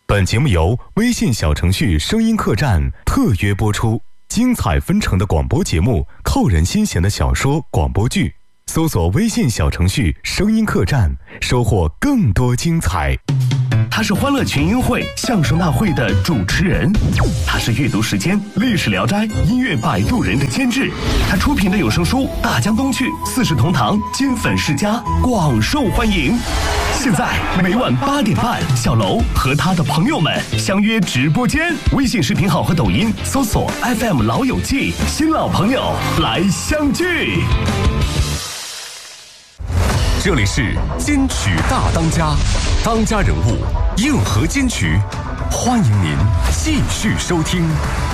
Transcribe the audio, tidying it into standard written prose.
本节目由微信小程序声音客栈特约播出，精彩纷呈的广播节目，扣人心弦的小说广播剧，搜索微信小程序声音客栈，收获更多精彩。 他是欢乐群英会相声大会的主持人，他是阅读时间历史聊斋音乐摆渡人的监制，他出品的有声书大江东去四世同堂金粉世家广受欢迎。现在每晚8点半，小楼和他的朋友们相约直播间，微信视频号和抖音搜索 FM 老友记，新老朋友来相聚。 这里是金曲大当家，当家人物硬核金曲，欢迎您继续收听。